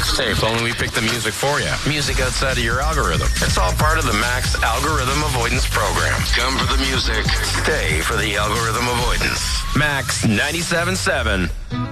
Hey, if only we picked the music for you. Music outside of your algorithm. It's all part of the Max Algorithm Avoidance Program. Come for the music. Stay for the algorithm avoidance. Max 97.7.